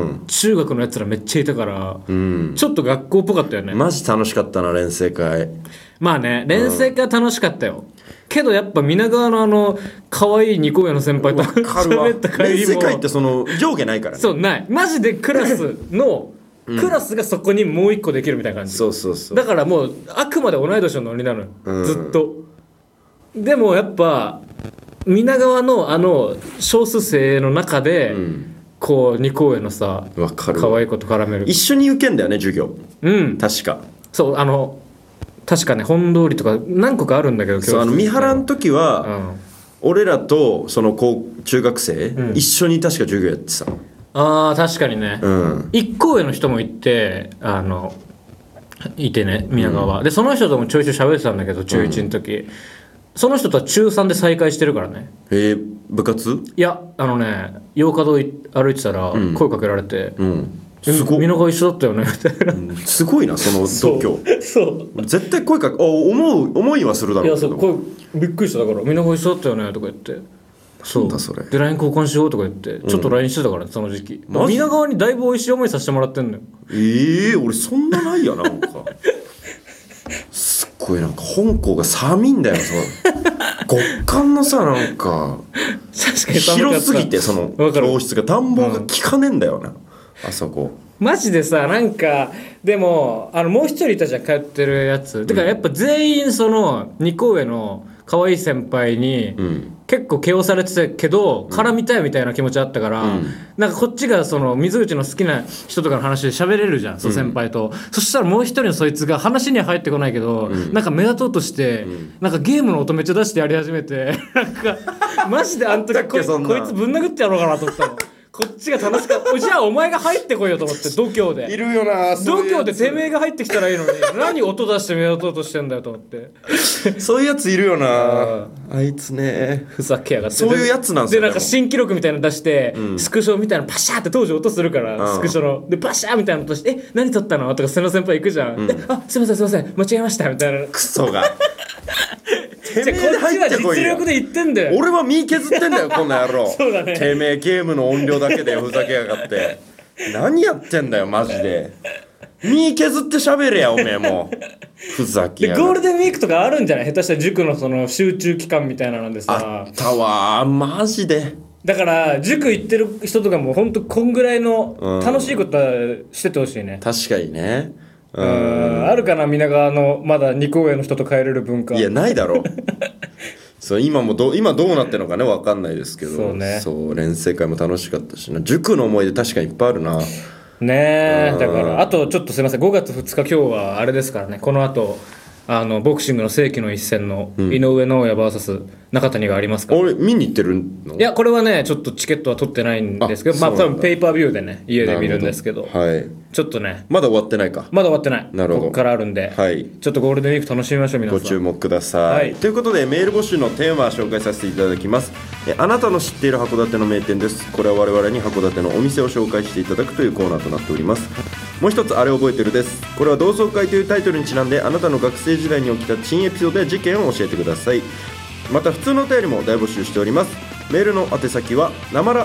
中学のやつらめっちゃいたから、ちょっと学校っぽかったよね。 マジ楽しかったな連成会。 まあね連成会楽しかったよ、けどやっぱ皆川の可愛い2個上の先輩と喋った帰りも連成会ってその上下ないからね。 そうないマジでクラスのクラスがそこにもう1個できるみたいな感じ。 そうそうそう。 だからもうあくまで同い年のノリなのよ、ずっと。でもやっぱ皆川の少数生の中で、こう2個上のさ可愛い子と絡める。 一緒に受けんだよね授業。確かそう確かね本通りとか何個かあるんだけど、 そう三原の時は、俺らとその中学生、一緒に確か授業やってた。 あー確かにね、1個上の人もいていてね宮川は、でその人ともちょいちょい喋ってたんだけど中1の時、その人とは中3で再会してるからね。 部活？ いや洋華堂歩いてたら声かけられて、 すごい皆川一緒だったよねみたいな、 すごいなその度胸。そう絶対声かけ思いはするだろうけど。いやそうびっくりした。だから皆川一緒だったよねとか言って、 そうだそれで LINE 交換しようとか言ってちょっと LINE してたからねその時期。皆川にだいぶ美味しい思いさせてもらってんのよ。 俺そんなないやなんかすっごいなんか本校が寒いんだよ極寒のさなんか広すぎてその教室が暖房が効かねえんだよな、あそこマジでさ。なんかでももう一人いたじゃん通ってるやつ、だからやっぱ全員その2個上の可愛い先輩に結構毛をされてたけど、絡みたいみたいな気持ちあったから、なんかこっちがその水口の好きな人とかの話で喋れるじゃん、その先輩と。そしたらもう一人のそいつが話には入ってこないけど、なんか目立とうとして、なんかゲームの音めっちゃ出してやり始めてなんかマジであん時こいつぶん殴ってやろうかなと思ったのこっちが楽しかったじゃあお前が入ってこいよと思って。度胸でいるよな度胸でてめえが入ってきたらいいのに何音出して目立とうとしてんだよと思ってそういうやついるよなあいつねふざけやがって。 そういうやつなんですよ。 でなんか新記録みたいなの出して、スクショみたいなのパシャーって当時音するから、スクショのでパシャーみたいなのとして何撮ったのとか瀬野先輩行くじゃん、あすいません間違えましたみたいなクソがてめえこっちは実力で言ってんだよ。 俺は身削ってんだよこんな野郎そうだね。 てめえゲームの音量だけでふざけやがって何やってんだよマジで。身削って喋れやおめえもふざけやがって。 ゴールデンウィークとかあるんじゃない？下手したら塾のその集中期間みたいなのでさ。 あったわマジで。 だから塾行ってる人とかもほんとこんぐらいの楽しいことはしててほしいね。 確かにね。 あるかな皆川のまだ2個上の人と帰れる文化。 いやないだろそう今どうなってるのかね分かんないですけど。 そうね。 そう連成会も楽しかったしな。塾の思い出確かにいっぱいあるなねえ。だからあとちょっとすいません5月2日今日はあれですからね。この後ボクシングの世紀の一戦の井上尚弥 VS 中谷がありますから、 俺見に行ってるの？いやこれはねちょっとチケットは取ってないんですけど、まあ多分ペーパービューでね家で見るんですけど、 はい、 ちょっとねまだ終わってないか。 まだ終わってない。 なるほど。 ここからあるんで、 はい、 ちょっとゴールデンウィーク楽しみましょう皆さん。 ご注目ください、ということでメール募集のテーマを紹介させていただきます。あなたの知っている函館の名店です。これは我々に函館のお店を紹介していただくというコーナーとなっております。もう一つあれ覚えてるです。これは同窓会というタイトルにちなんであなたの学生時代に起きた珍エピソードや事件を教えてください。また普通のお便りも大募集しております。メールの宛先はなまら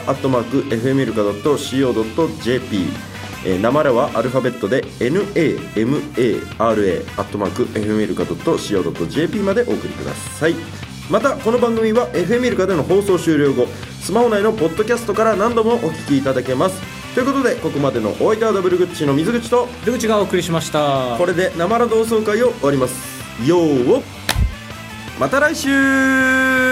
@fmiluka.co.jp、なまらはアルファベットで namara@fmiluka.co.jp までお送りください。またこの番組は FM イルカでの放送終了後スマホ内のポッドキャストから何度もお聞きいただけます。ということでここまでのお相手はダブルグッチの水口と出口がお送りしました。 これでなまら同窓会を終わります。よーまた来週。